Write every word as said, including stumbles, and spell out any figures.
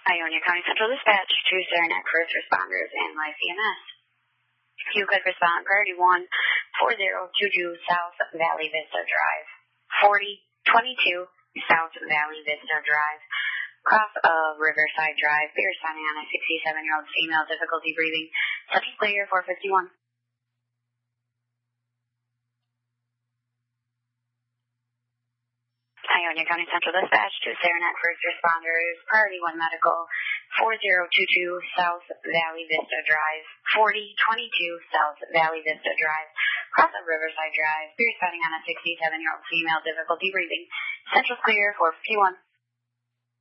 Ionia County Central Dispatch to Saranac First Responders and Life E M S. You could respond priority one, four zero two two South Valley Vista Drive, forty twenty-two South Valley Vista Drive, cross of Riverside Drive, beer signing on a sixty-seven-year-old female, difficulty breathing, central clear four fifty-one. Ionia County Central Dispatch to Saranac First Responders, priority one medical, four zero two two South Valley Vista Drive, forty twenty-two South Valley Vista Drive, cross of Riverside Drive, beer signing on a sixty-seven-year-old female, difficulty breathing, central clear four fifty-one.